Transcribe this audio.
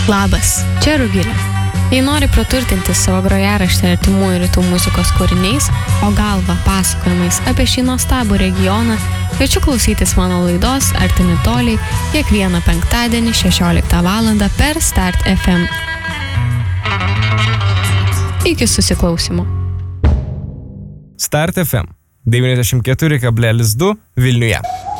Labas, čia Rugilė. Jei nori praturtinti savo grojaraštį artimųjų rytų muzikos kūriniais, o galva pasakojimais apie šį nuostabų regioną, kviečiu klausytis mano laidos Artimi toliai kiekvieną penktadienį 16 val. Per Start FM. Iki susiklausymo. Start FM 94,2 Vilniuje.